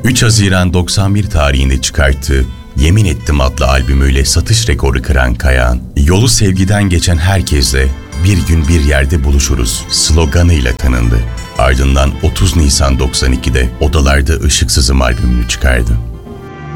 3 Haziran 91 tarihinde çıkarttığı Yemin Ettim adlı albümüyle satış rekoru kıran Kayağan, yolu sevgiden geçen herkesle bir gün bir yerde buluşuruz sloganıyla tanındı. Ardından 30 Nisan 92'de Odalarda Işıksızım albümünü çıkardı.